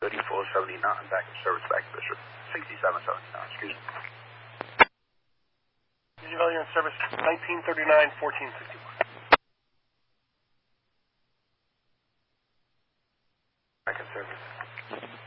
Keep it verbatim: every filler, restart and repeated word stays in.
thirty-four seventy-nine, back in service, back to Bishop. sixty-seven seventy-nine, excuse me. Easy Valley in service, nineteen thirty-nine, fourteen sixty-one. Back in service.